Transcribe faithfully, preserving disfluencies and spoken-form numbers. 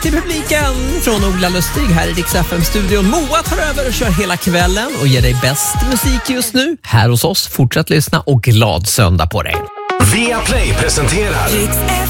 till publiken från Ola Lustig här i Rix F M-studion. Moa tar över och kör hela kvällen och ger dig bäst musik just nu. Här hos oss, fortsätt lyssna och glad söndag på dig. Viaplay presenterar Rix F